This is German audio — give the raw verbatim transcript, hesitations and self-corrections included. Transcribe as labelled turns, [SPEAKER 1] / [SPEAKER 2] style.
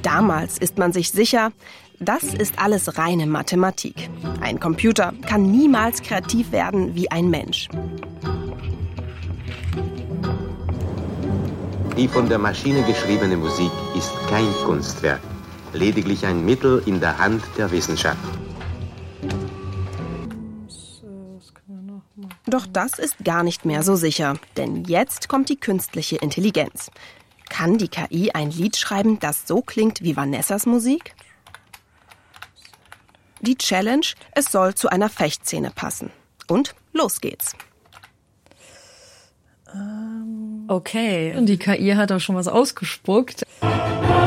[SPEAKER 1] Damals ist man sich sicher, das ist alles reine Mathematik. Ein Computer kann niemals kreativ werden wie ein Mensch.
[SPEAKER 2] Die von der Maschine geschriebene Musik ist kein Kunstwerk, lediglich ein Mittel in der Hand der Wissenschaft.
[SPEAKER 1] Doch das ist gar nicht mehr so sicher, denn jetzt kommt die künstliche Intelligenz. Kann die K I ein Lied schreiben, das so klingt wie Vanessas Musik? Die Challenge, es soll zu einer Fechtszene passen. Und los geht's.
[SPEAKER 3] Okay, und die K I hat auch schon was ausgespuckt.